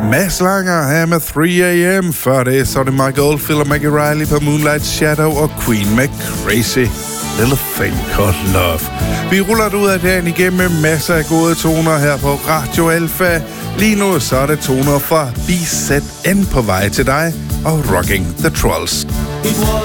Mads Langer her med 3am. Før det, så er det Mike Oldfield og Maggie Riley på Moonlight Shadow og Queen med Crazy Little Thing Called Love. Vi ruller det ud af dagen igennem med masser af gode toner her på Radio Alpha. Lige nu så er det toner fra BZN på vej til dig og Rocking the Trolls.